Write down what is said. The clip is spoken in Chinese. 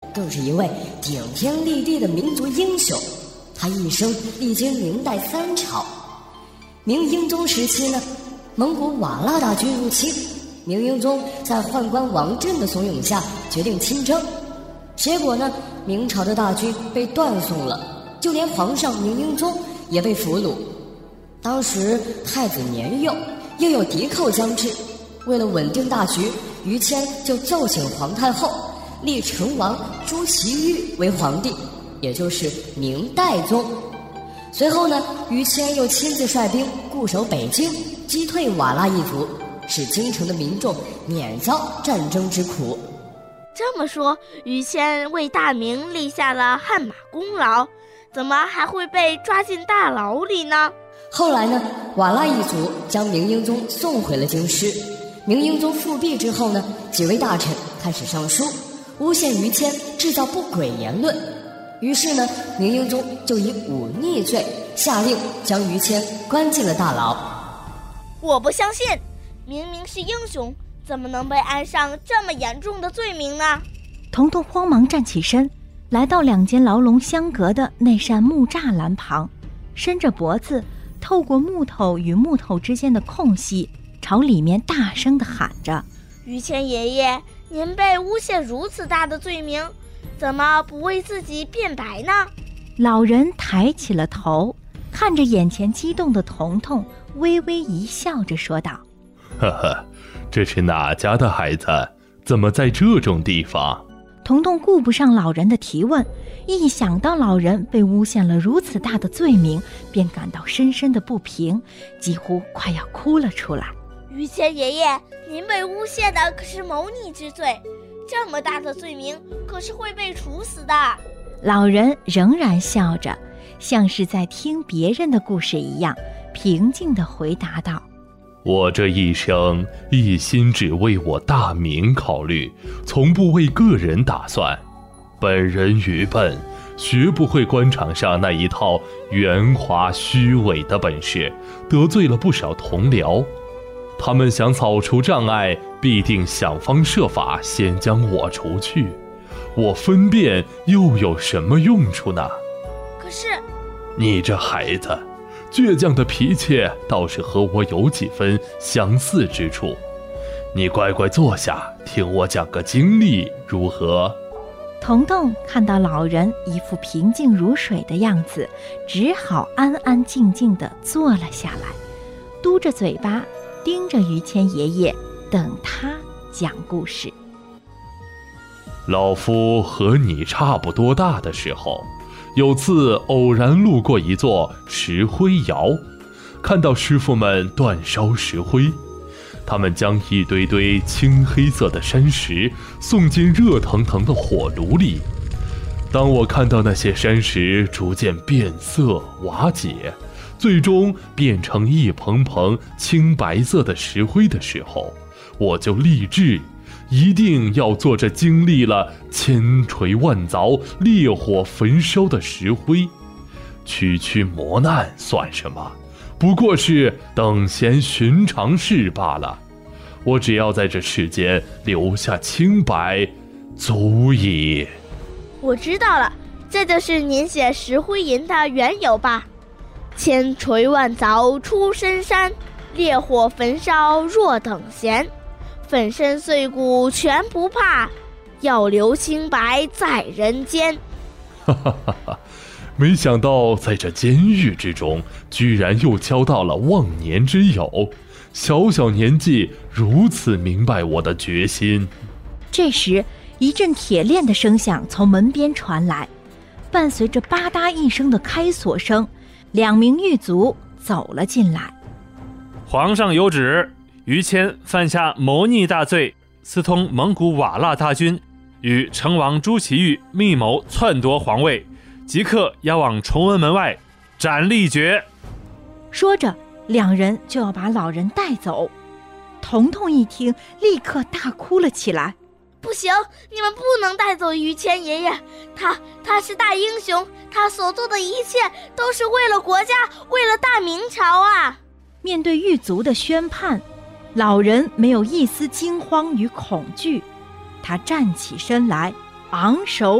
更是一位顶天立地的民族英雄。他一生历经明代3朝。明英宗时期呢，蒙古瓦剌大军入侵，明英宗在宦官王振的怂恿下决定亲征。结果呢，明朝的大军被断送了，就连皇上明英宗也被俘虏。当时太子年幼，又有敌寇将至，为了稳定大局，于谦就奏请皇太后立成王朱祁钰为皇帝，也就是明代宗。随后呢，于谦又亲自率兵固守北京，击退瓦剌一族，使京城的民众免遭战争之苦。 这么说，于谦为大明立下了汗马功劳，怎么还会被抓进大牢里呢？ 后来呢，瓦剌一族将明英宗送回了京师。明英宗复辟之后呢，几位大臣开始上书诬陷于谦制造不轨言论。于是呢，明英宗就以忤逆罪下令将于谦关进了大牢。 我不相信，明明是英雄，怎么能被安上这么严重的罪名呢？ 彤彤慌忙站起身，来到2间牢笼相隔的那扇木栅栏旁，伸着脖子透过木头与木头之间的空隙，朝里面大声地喊着： 于谦爷爷，您被诬陷如此大的罪名，怎么不为自己辩白呢？ 老人抬起了头，看着眼前激动的彤彤，微微一笑着说道： 呵呵，这是哪家的孩子？怎么在这种地方？ 彤彤顾不上老人的提问，一想到老人被诬陷了如此大的罪名，便感到深深的不平，几乎快要哭了出来。 于谦爷爷，您被诬陷的可是谋逆之罪，这么大的罪名可是会被处死的。 老人仍然笑着，像是在听别人的故事一样，平静地回答道： 我这一生一心只为我大明考虑，从不为个人打算。本人愚笨，学不会官场上那一套圆滑虚伪的本事，得罪了不少同僚。他们想扫除障碍，必定想方设法先将我除去。我分辨又有什么用处呢？ 可是， 你这孩子，倔强的脾气倒是和我有几分相似之处。你乖乖坐下，听我讲个经历，如何？ 彤彤看到老人一副平静如水的样子，只好安安静静地坐了下来，嘟着嘴巴盯着于谦爷爷，等他讲故事。 老夫和你差不多大的时候，有次偶然路过一座石灰窑，看到师傅们煅烧石灰，他们将一堆堆青黑色的山石送进热腾腾的火炉里。当我看到那些山石逐渐变色瓦解，最终变成一蓬蓬青白色的石灰的时候，我就立志一定要做这经历了千锤万凿烈火焚烧的石灰。区区磨难算什么？不过是等闲寻常事罢了。我只要在这世间留下清白，足矣。 我知道了，这就是您写石灰吟的缘由吧？千锤万凿出深山，烈火焚烧若等闲。粉身碎骨全不怕，要留清白在人间。 哈哈哈哈！没想到在这监狱之中，居然又交到了忘年之友。小小年纪如此明白我的决心。 这时，一阵铁链的声响从门边传来，伴随着吧嗒一声的开锁声，2名狱卒走了进来。 皇上有旨，于谦犯下谋逆大罪，私通蒙古瓦剌大军，与成王朱祁钰密谋篡夺皇位，即刻押往崇文门外斩立决。 说着，2人就要把老人带走。彤彤一听，立刻大哭了起来。 不行，你们不能带走于谦爷爷，他是大英雄，他所做的一切都是为了国家，为了大明朝啊！ 面对狱卒的宣判，老人没有一丝惊慌与恐惧，他站起身来，昂首